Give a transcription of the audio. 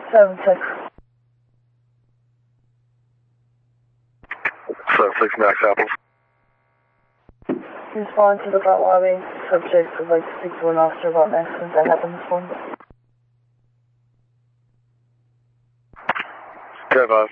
7-6. 7-6 Max Apples. Respond to the front lobby. Subject would like to speak to an officer about an accident that happened this morning. 10-5.